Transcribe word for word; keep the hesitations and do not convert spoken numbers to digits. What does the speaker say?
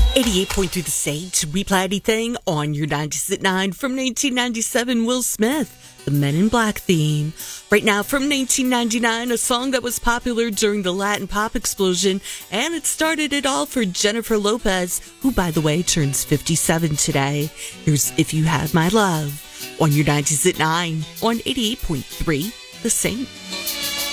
eighty-eight point three The Sage, We Play Anything on your nineties at nine from nineteen ninety-seven, Will Smith, the Men in Black theme. Right now from nineteen ninety-nine, a song that was popular during the Latin pop explosion, and it started it all for Jennifer Lopez, who, by the way, turns fifty-seven today. Here's If You Had My Love on your nineties at nine on eighty-eight point three The Sage.